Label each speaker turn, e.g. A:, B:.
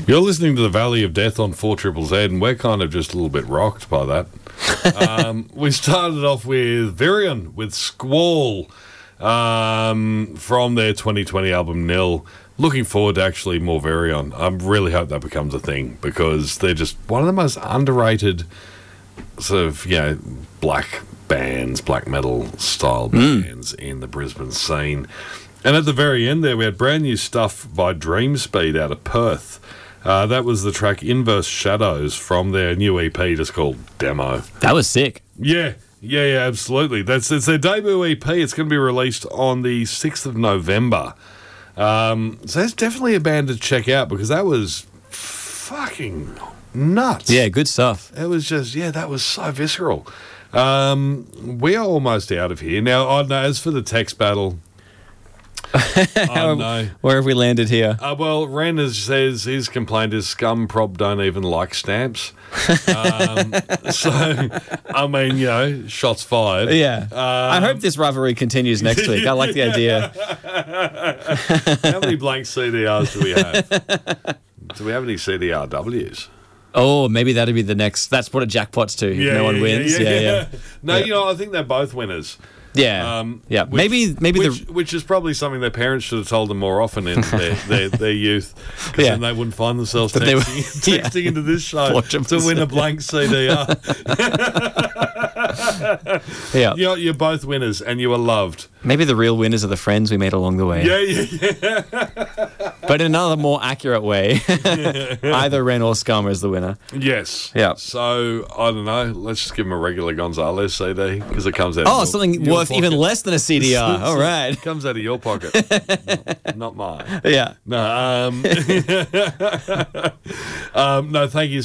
A: You're listening to the Valley of Death on 4ZZZ, and we're kind of just a little bit rocked by that. We started off with Virion with Squall from their 2020 album Nil. Looking forward to actually more Virion. I really hope that becomes a thing, because they're just one of the most underrated sort of, black bands, black metal style bands in the Brisbane scene. And at the very end there, we had brand new stuff by Dreamspeed out of Perth. That was the track Inverse Shadows from their new EP, just called Demo.
B: That was sick.
A: Yeah, absolutely. It's their debut EP. It's going to be released on the 6th of November. So that's definitely a band to check out, because that was fucking nuts.
B: Yeah, good stuff.
A: It was just, that was so visceral. We are almost out of here. Now, I know, as for the text battle,
B: where have we landed here?
A: Well, Ren says his complaint is Scum Prob don't even like stamps. So, I mean, shots fired.
B: Yeah. I hope this rivalry continues next week. I like the idea.
A: How many blank CDRs do we have? Do we have any CDRWs?
B: Oh, maybe that'd be the next. That's what a jackpot's to if no one wins. Yeah.
A: No, I think they're both winners.
B: Yeah,
A: Which is probably something their parents should have told them more often in their youth, because then they wouldn't find themselves texting into this show to win a blank CDR. You're both winners, and you are loved.
B: Maybe the real winners are the friends we made along the way.
A: Yeah.
B: But in another more accurate way, either Ren or Scum is the winner.
A: Yes.
B: Yeah.
A: So, I don't know, let's just give him a regular Gonzalez CD, because it comes out
B: of something worth pocket. Even less than a CDR. All right.
A: It comes out of your pocket. Not mine.
B: Yeah.
A: No, no, thank you